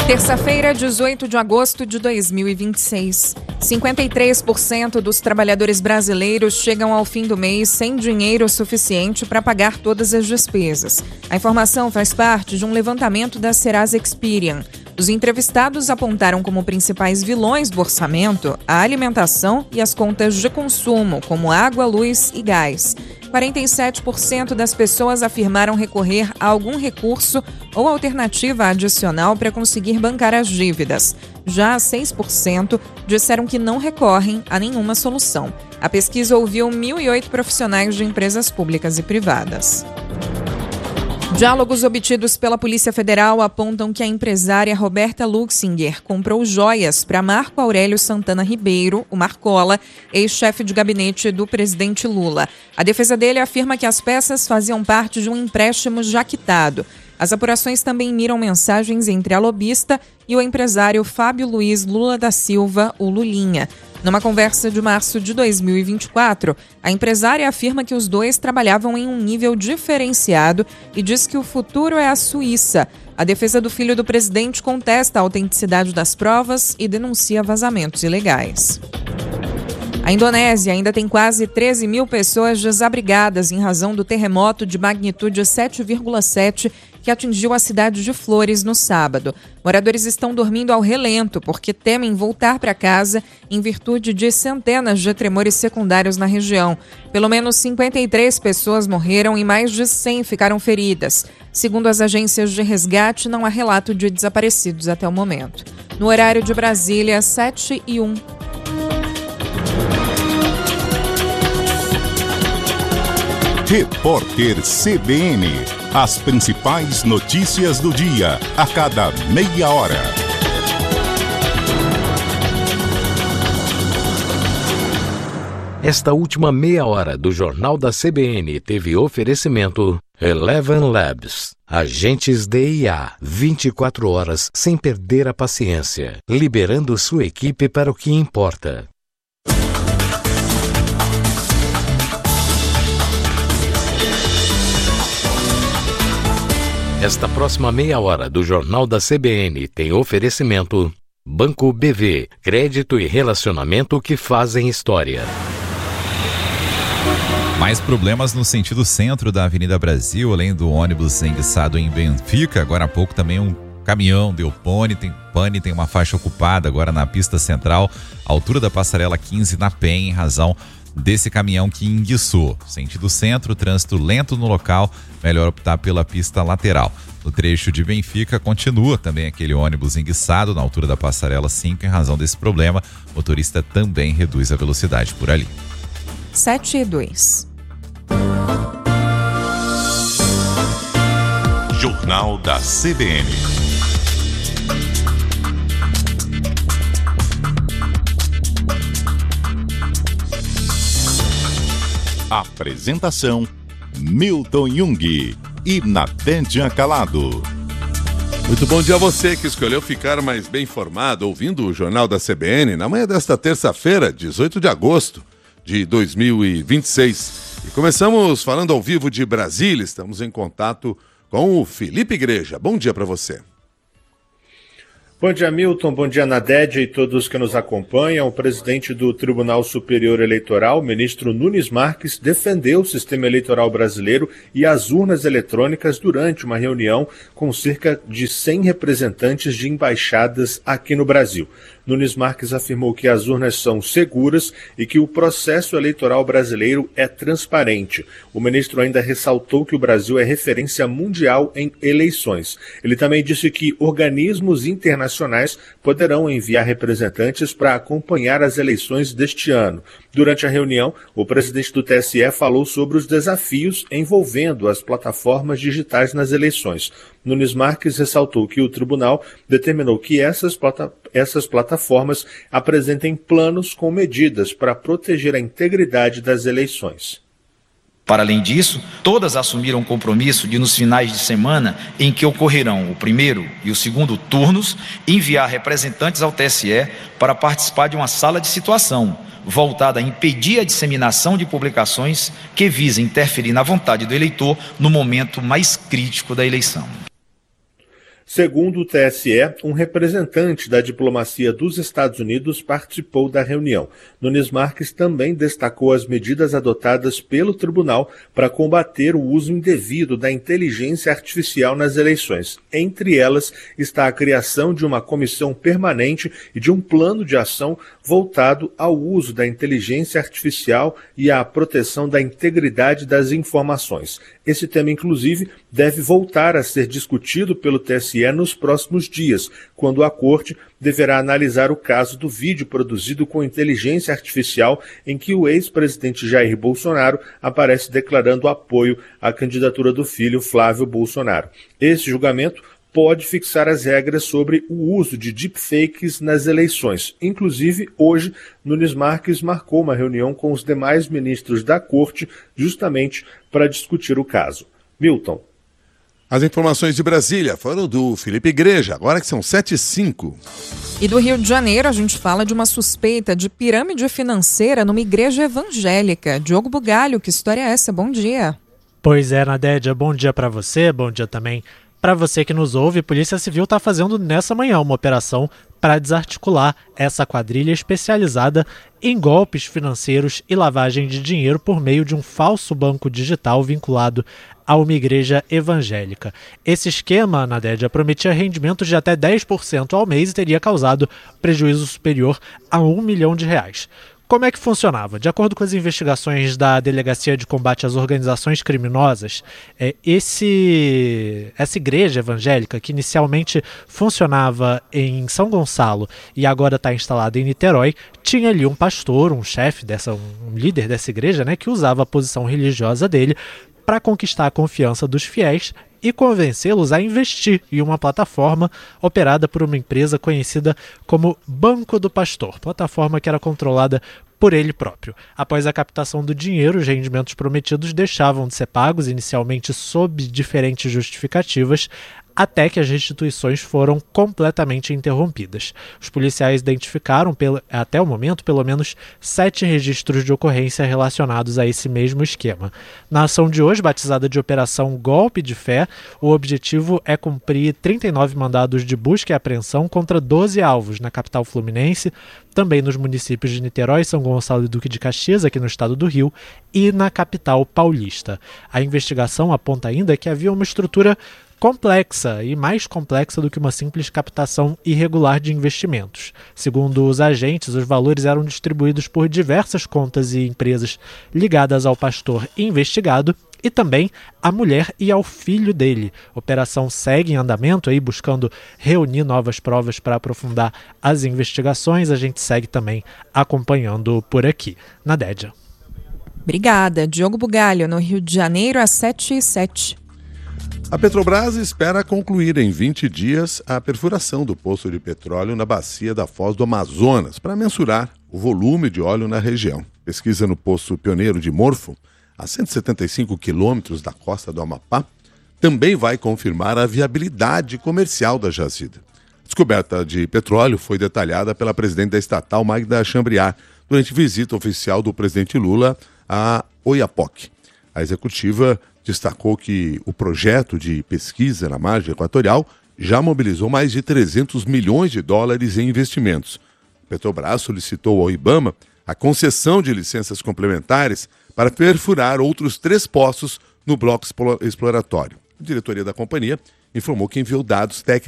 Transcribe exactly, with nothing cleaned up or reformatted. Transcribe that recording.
Terça-feira, dezoito de agosto de dois mil e vinte e seis. cinquenta e três por cento dos trabalhadores brasileiros chegam ao fim do mês sem dinheiro suficiente para pagar todas as despesas. A informação faz parte de um levantamento da Serasa Experian. Os entrevistados apontaram como principais vilões do orçamento a alimentação e as contas de consumo, como água, luz e gás. quarenta e sete por cento das pessoas afirmaram recorrer a algum recurso ou alternativa adicional para conseguir bancar as dívidas. Já seis por cento disseram que não recorrem a nenhuma solução. A pesquisa ouviu mil e oito profissionais de empresas públicas e privadas. Diálogos obtidos pela Polícia Federal apontam que a empresária Roberta Luxinger comprou joias para Marco Aurélio Santana Ribeiro, o Marcola, ex-chefe de gabinete do presidente Lula. A defesa dele afirma que as peças faziam parte de um empréstimo já quitado. As apurações também miram mensagens entre a lobista e o empresário Fábio Luiz Lula da Silva, o Lulinha. Numa conversa de março de dois mil e vinte e quatro, a empresária afirma que os dois trabalhavam em um nível diferenciado e diz que o futuro é a Suíça. A defesa do filho do presidente contesta a autenticidade das provas e denuncia vazamentos ilegais. A Indonésia ainda tem quase treze mil pessoas desabrigadas em razão do terremoto de magnitude sete vírgula sete que atingiu a cidade de Flores no sábado. Moradores estão dormindo ao relento porque temem voltar para casa em virtude de centenas de tremores secundários na região. Pelo menos cinquenta e três pessoas morreram e mais de cem ficaram feridas. Segundo as agências de resgate, não há relato de desaparecidos até o momento. No horário de Brasília, sete e um. Repórter C B N. As principais notícias do dia, a cada meia hora. Esta última meia hora do Jornal da C B N teve oferecimento Eleven Labs. Agentes de I A, vinte e quatro horas sem perder a paciência, liberando sua equipe para o que importa. Esta próxima meia hora do Jornal da C B N tem oferecimento Banco B V, crédito e relacionamento que fazem história. Mais problemas no sentido centro da Avenida Brasil, além do ônibus enguiçado em Benfica. Agora há pouco também um caminhão deu pane, tem, pane, tem uma faixa ocupada agora na pista central, altura da passarela quinze na Penha, em razão desse caminhão que enguiçou. Sentido centro, trânsito lento no local, melhor optar pela pista lateral. No trecho de Benfica continua também aquele ônibus enguiçado na altura da passarela cinco. Em razão desse problema, o motorista também reduz a velocidade por ali. sete e dois. Jornal da C B N. Apresentação: Milton Jung e Natédia Calado. Muito bom dia a você que escolheu ficar mais bem informado ouvindo o Jornal da C B N na manhã desta terça-feira, dezoito de agosto de dois mil e vinte e seis. E começamos falando ao vivo de Brasília. Estamos em contato com o Felipe Igreja. Bom dia para você. Bom dia, Milton. Bom dia, Nadédia e todos que nos acompanham. O presidente do Tribunal Superior Eleitoral, ministro Nunes Marques, defendeu o sistema eleitoral brasileiro e as urnas eletrônicas durante uma reunião com cerca de cem representantes de embaixadas aqui no Brasil. Nunes Marques afirmou que as urnas são seguras e que o processo eleitoral brasileiro é transparente. O ministro ainda ressaltou que o Brasil é referência mundial em eleições. Ele também disse que organismos internacionais poderão enviar representantes para acompanhar as eleições deste ano. Durante a reunião, o presidente do T S E falou sobre os desafios envolvendo as plataformas digitais nas eleições. Nunes Marques ressaltou que o tribunal determinou que essas, plata- essas plataformas apresentem planos com medidas para proteger a integridade das eleições. Para além disso, todas assumiram o compromisso de, nos finais de semana em que ocorrerão o primeiro e o segundo turnos, enviar representantes ao T S E para participar de uma sala de situação, voltada a impedir a disseminação de publicações que visem interferir na vontade do eleitor no momento mais crítico da eleição. Segundo o T S E, um representante da diplomacia dos Estados Unidos participou da reunião. Nunes Marques também destacou as medidas adotadas pelo tribunal para combater o uso indevido da inteligência artificial nas eleições. Entre elas está a criação de uma comissão permanente e de um plano de ação voltado ao uso da inteligência artificial e à proteção da integridade das informações. Esse tema, inclusive, deve voltar a ser discutido pelo T S E nos próximos dias, quando a Corte deverá analisar o caso do vídeo produzido com inteligência artificial em que o ex-presidente Jair Bolsonaro aparece declarando apoio à candidatura do filho Flávio Bolsonaro. Esse julgamento pode fixar as regras sobre o uso de deepfakes nas eleições. Inclusive, hoje, Nunes Marques marcou uma reunião com os demais ministros da Corte justamente para discutir o caso. Milton. As informações de Brasília foram do Felipe Igreja, agora que são sete e cinco. E do Rio de Janeiro, a gente fala de uma suspeita de pirâmide financeira numa igreja evangélica. Diogo Bugalho, que história é essa? Bom dia. Pois é, Nadédia, bom dia para você, bom dia também para você que nos ouve. A Polícia Civil está fazendo nessa manhã uma operação para desarticular essa quadrilha especializada em golpes financeiros e lavagem de dinheiro por meio de um falso banco digital vinculado a uma igreja evangélica. Esse esquema, Nadédia, prometia rendimentos de até dez por cento ao mês e teria causado prejuízo superior a um milhão de reais. Como é que funcionava? De acordo com as investigações da Delegacia de Combate às Organizações Criminosas, é, esse, essa igreja evangélica, que inicialmente funcionava em São Gonçalo e agora está instalada em Niterói, tinha ali um pastor, um chefe, dessa, um líder dessa igreja, né, que usava a posição religiosa dele para conquistar a confiança dos fiéis e convencê-los a investir em uma plataforma operada por uma empresa conhecida como Banco do Pastor, plataforma que era controlada por ele próprio. Após a captação do dinheiro, os rendimentos prometidos deixavam de ser pagos, inicialmente sob diferentes justificativas, até que as restituições foram completamente interrompidas. Os policiais identificaram, pelo, até o momento, pelo menos sete registros de ocorrência relacionados a esse mesmo esquema. Na ação de hoje, batizada de Operação Golpe de Fé, o objetivo é cumprir trinta e nove mandados de busca e apreensão contra doze alvos na capital fluminense, também nos municípios de Niterói, São Gonçalo e Duque de Caxias, aqui no estado do Rio, e na capital paulista. A investigação aponta ainda que havia uma estrutura complexa e mais complexa do que uma simples captação irregular de investimentos. Segundo os agentes, os valores eram distribuídos por diversas contas e empresas ligadas ao pastor investigado e também à mulher e ao filho dele. A operação segue em andamento, aí buscando reunir novas provas para aprofundar as investigações. A gente segue também acompanhando por aqui. Nadédia. Obrigada. Diogo Bugalho, no Rio de Janeiro, às sete e sete. A Petrobras espera concluir em vinte dias a perfuração do poço de petróleo na bacia da Foz do Amazonas para mensurar o volume de óleo na região. Pesquisa no poço pioneiro de Morfo, a cento e setenta e cinco quilômetros da costa do Amapá, também vai confirmar a viabilidade comercial da jazida. A descoberta de petróleo foi detalhada pela presidente da estatal, Magda Chambriard, durante visita oficial do presidente Lula a Oiapoque. A executiva destacou que o projeto de pesquisa na margem equatorial já mobilizou mais de trezentos milhões de dólares em investimentos. A Petrobras solicitou ao IBAMA a concessão de licenças complementares para perfurar outros três poços no bloco exploratório. A diretoria da companhia informou que enviou dados técnicos